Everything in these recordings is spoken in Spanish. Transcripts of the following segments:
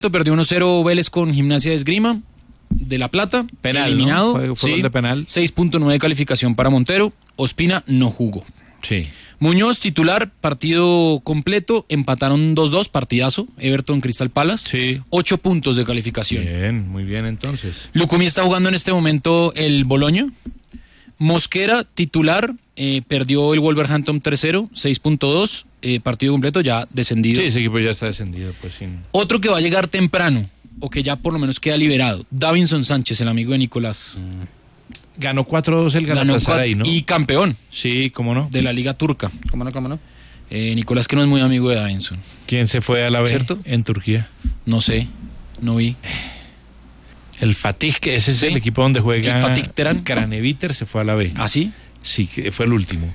Perdió 1-0 Vélez con Gimnasia de Esgrima de La Plata. Penal, eliminado. ¿no? Fue gol de penal. 6.9 de calificación para Montero. Ospina no jugó. Sí. Muñoz, titular, partido completo, empataron 2-2, partidazo, Everton Crystal Palace, Sí. 8 puntos de calificación. Bien, muy bien entonces. Lucumí está jugando en este momento el Boloña. Mosquera, titular, perdió el Wolverhampton 3-0, 6.2, partido completo, ya descendido. Sí, ese equipo ya está descendido, pues sin... Otro que va a llegar temprano, o que ya por lo menos queda liberado, Davinson Sánchez, el amigo de Nicolás. Ganó 4-2 el Galatasaray, ¿no? Y campeón Sí, ¿cómo no? de la Liga Turca. ¿Cómo no? Nicolás, que no es muy amigo de Davinson. ¿Quién se fue a la B ¿Cierto? en Turquía? No sé, no vi. El Fatih, que ese es Sí. el equipo donde juega El Fatih Teherán. Craneviter, se fue a la B. ¿Ah, sí? Sí, que fue el último.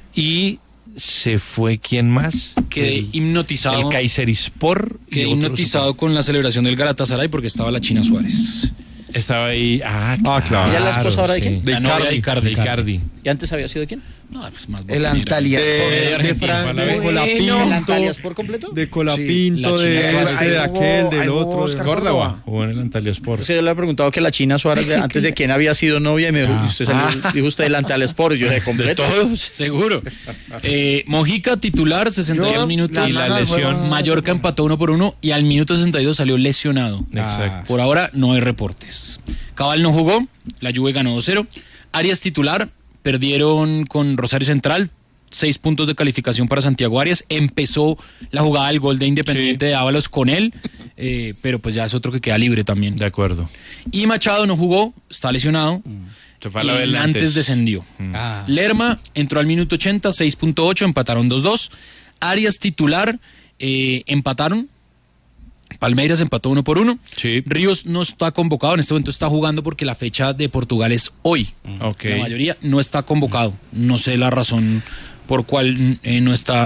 Y se fue, ¿quién más? Quedé hipnotizado. El Kayserispor. y Quedé otro hipnotizado con la celebración del Galatasaray porque estaba la China Suárez. Estaba ahí. claro. ¿Ella es la esposa ahora de quién? La novia de Icardi. ¿Y antes había sido quién? No, pues más El botanera. Antalyaspor de Argentina, de ¿El Colapinto, Antalyaspor completo? de La Colapinto, China de Suárez. este, de aquel, del otro, de Oscar Córdoba. Jugó en el Antalyaspor. Yo le había preguntado que la China Suárez, antes de quién había sido novia, y me dijo, dijo usted el Antalyaspor, yo le completo. Seguro. Mojica, titular, 61 minutos. Y la lesión. Mallorca empató 1-1 y al minuto 62 salió lesionado. Exacto. Por ahora no hay reportes. Cabal no jugó, la Juve ganó 2-0. Arias titular, perdieron con Rosario Central, 6 puntos de calificación para Santiago Arias. Empezó la jugada del gol de Independiente de Ábalos con él, pero pues ya es otro que queda libre también. De acuerdo. Y Machado no jugó, está lesionado. Se fue a Y la B antes descendió. Lerma entró al minuto 80, 6.8, empataron 2-2. Arias titular, empataron. Palmeiras empató 1-1. Sí. Ríos no está convocado, en este momento está jugando porque la fecha de Portugal es hoy. Ok. La mayoría no está convocado. No sé la razón por cuál no está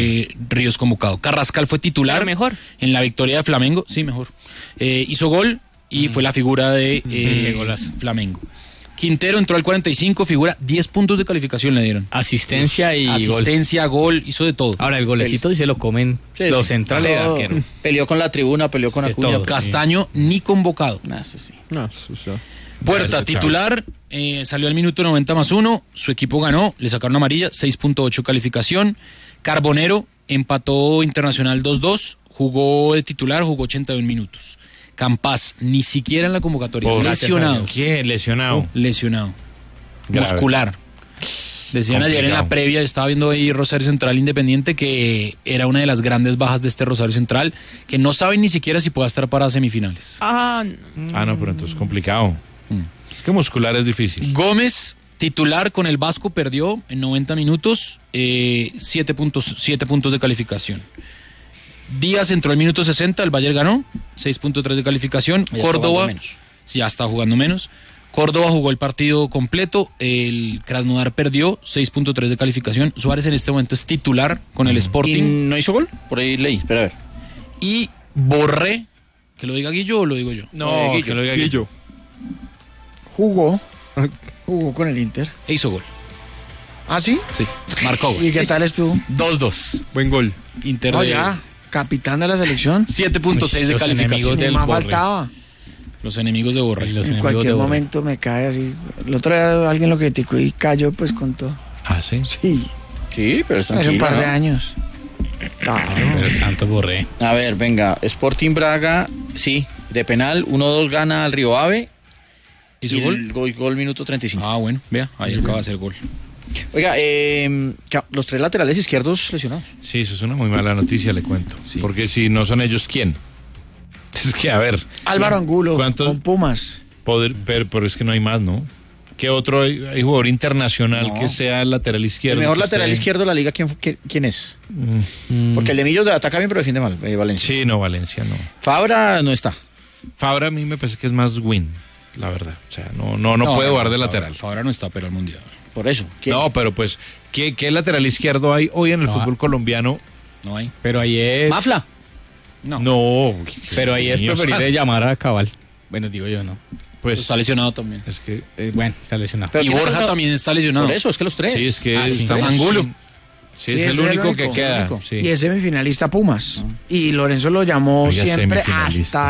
Ríos convocado. Carrascal fue titular Pero mejor. en la victoria de Flamengo. Sí, mejor. Hizo gol y fue la figura de Flamengo. Quintero entró al 45, figura 10 puntos de calificación le dieron. Asistencia y gol. Asistencia, gol, hizo de todo. Ahora, el golecito sí se lo comen los centrales de arquero. Peleó con la tribuna, peleó con De Acuña. todo. Castaño ni convocado. Eso sí. No, eso sí. Puerta, Eso, titular, salió al minuto 90+1, su equipo ganó, le sacaron amarilla, 6.8 calificación. Carbonero empató Internacional 2-2, jugó de titular, jugó 81 minutos. Campas, ni siquiera en la convocatoria, lesionado. ¿Quién? Lesionado. Lesionado. Grave. Muscular. Decían ayer en la Complicado. previa, estaba viendo ahí Rosario Central Independiente, que era una de las grandes bajas de este Rosario Central, que no saben ni siquiera si pueda estar para semifinales. Ah, no, pero entonces es complicado. Es que muscular es difícil. Gómez, titular con el Vasco, perdió en 90 minutos, 7 puntos de calificación. Díaz entró al minuto 60, el Bayern ganó, 6.3 de calificación. Ya está Córdoba, jugando menos. sí, ya está jugando menos. Córdoba jugó el partido completo, el Krasnodar perdió, 6.3 de calificación. Suárez en este momento es titular con el ¿Y Sporting. no hizo gol? Por ahí leí, espera a ver. Y Borré, que lo diga Guillo o lo digo yo. No, Guillo. que lo diga Guillo. Jugó con el Inter. E hizo gol, ¿Ah, sí? sí, marcó gol. ¿Y qué tal estuvo? 2-2. Buen gol. Inter No, de ya, capitán de la selección. 7.6 de Los calificación. enemigos Ni del más Borré. faltaba. Los enemigos de Borré. Y los En enemigos cualquier de Borré. momento me cae así. El otro día alguien lo criticó y cayó pues con todo. Ah, sí. Sí, Sí, pero está hace un par de años. Claro. Pero el santo Borré. A ver, venga, Sporting Braga, sí, de penal, 1-2 gana al Río Ave. ¿Hizo y gol? el gol minuto 35. Ah, bueno, vea, ahí acaba de hacer gol. Oiga, los 3 laterales izquierdos lesionados. Sí, eso es una muy mala noticia, le cuento. Sí. Porque si no son ellos, ¿quién? Es que, a ver, Álvaro Angulo ¿cuántos? con Pumas. Pero es que no hay más, ¿no? ¿Qué otro hay jugador internacional No. que sea lateral izquierdo? El mejor que lateral esté- izquierdo de la liga, ¿quién es? Porque el de Millos ataca bien, pero defiende mal, Valencia. Sí, no, Valencia no. Fabra no está. Fabra a mí me parece que es más win, la verdad. O sea, no puede jugar de lateral. Ahora no está, pero el mundial. Por eso. ¿Quién? No, pero pues, ¿qué lateral izquierdo hay hoy en el No. fútbol colombiano? No hay. Pero ahí es. Mafla. No. Pero ahí es Dios preferible santo. llamar a Cabal. Bueno, digo yo, ¿no? Pues Está lesionado también. es que Bueno, está lesionado. Pero Y ¿quién Borja está- también está lesionado. Por eso, es que los tres. sí, es que Ah, sí. estamos Angulo. Sí, es el único que queda. Sí. Y es semifinalista Pumas. Y Lorenzo lo llamó Oiga, siempre semifinalista.